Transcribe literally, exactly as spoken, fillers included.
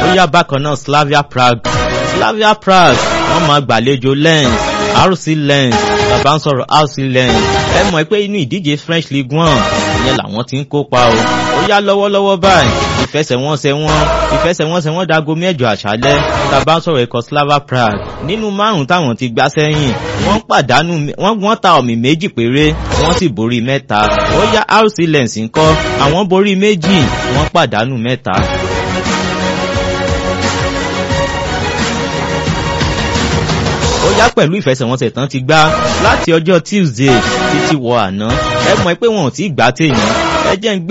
ó yá bákan náà Slavia Prague Slavia Prague wọ́n máa gbàlejò Lens R C Lens bàbá ń sọ̀rọ̀ R C Lens ẹ mọ̀ pé inú ìdíje French Ligue one ìyẹn làwọn ti ń kópa o ó yá lọ́wọ́lọ́wọ́ báyìí ìfẹsẹ̀wọnsẹ̀ wọn ìfẹsẹ̀wọnsẹ̀ wọn dago mẹ́jọ àṣálẹ́ bàbá ń sọ̀rọ̀ ikọ̀ Slavia Prague nínú márùn-ún táwọn ti gbá sẹ́yìn wọ́n pàdánù wọ́n wọ́n ta ọ̀mì méjì péré wọ́n sì borí mẹ́ta ó yá R C Lens ńkọ́ àwọn borí méjì wọ́n pàdánù mẹ́ta. ó yá pẹ̀lú ìfẹsẹ̀wọnsẹ̀ tán ti gbá láti ọjọ́ Tuesday títí wọ àná ẹ mọ̀ pé wọn ò tí ì gbá téèyàn ẹ jẹ́ ń gbé